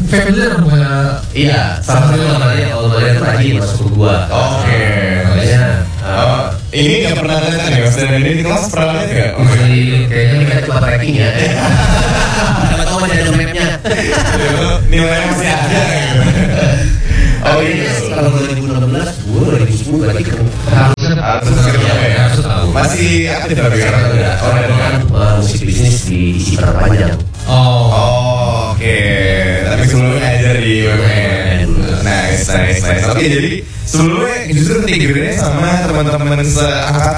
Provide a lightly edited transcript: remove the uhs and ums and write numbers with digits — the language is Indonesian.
familiar sama. Iya, salah satu namanya kalau Maria tuh rajin masuk ke gua. Oke. Makanya Ini nggak pernah kelihatan ya Mas dan ini di kelas pernah lihat nggak? kayaknya ini kita coba tracking ya. Siapa tahu masih ada mapnya. Nilainya masih ada gitu. Oh iya, kalau 2016, gua 2010 berarti Harus kerja ya. Masih aktif tapi kan? Orang kan musik bisnis di Cipta Panjang. Oh, oke. Tapi sebelumnya ngajar di UMN. Nice. Oke, jadi sebelumnya justru integrasinya sama teman-teman seangkatan